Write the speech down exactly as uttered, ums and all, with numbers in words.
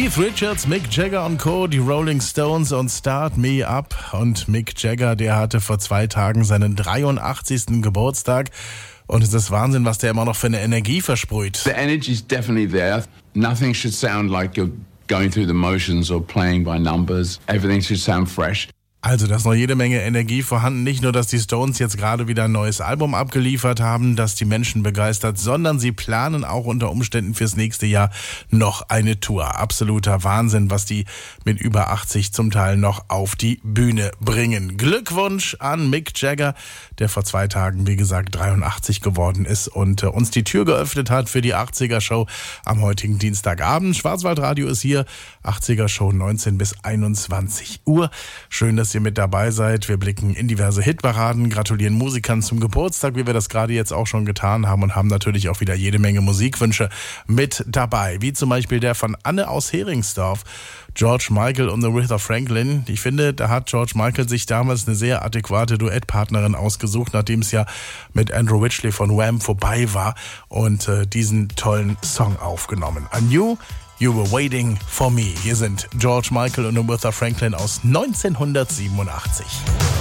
Keith Richards, Mick Jagger und Co., die Rolling Stones und Start Me Up. Und Mick Jagger, der hatte vor zwei Tagen seinen dreiundachtzigsten Geburtstag. Und es ist Wahnsinn, was der immer noch für eine Energie versprüht. The energy is definitely there. Nothing should sound like you're going through the motions or playing by numbers. Everything should sound fresh. Also, da ist noch jede Menge Energie vorhanden. Nicht nur, dass die Stones jetzt gerade wieder ein neues Album abgeliefert haben, das die Menschen begeistert, sondern sie planen auch unter Umständen fürs nächste Jahr noch eine Tour. Absoluter Wahnsinn, was die mit über achtzig zum Teil noch auf die Bühne bringen. Glückwunsch an Mick Jagger, der vor zwei Tagen, wie gesagt, dreiundachtzig geworden ist und äh, uns die Tür geöffnet hat für die achtziger-Show am heutigen Dienstagabend. Schwarzwaldradio ist hier, achtziger-Show neunzehn bis einundzwanzig Uhr. Schön, dass ihr mit dabei seid. Wir blicken in diverse Hitparaden, gratulieren Musikern zum Geburtstag, wie wir das gerade jetzt auch schon getan haben, und haben natürlich auch wieder jede Menge Musikwünsche mit dabei, wie zum Beispiel der von Anne aus Heringsdorf, George Michael und Aretha Franklin. Ich finde, da hat George Michael sich damals eine sehr adäquate Duettpartnerin ausgesucht, nachdem es ja mit Andrew Ridgeley von Wham vorbei war, und äh, diesen tollen Song aufgenommen. I Knew You Were Waiting For Me. Hier sind George Michael und Aretha Franklin aus neunzehnhundertsiebenundachtzig.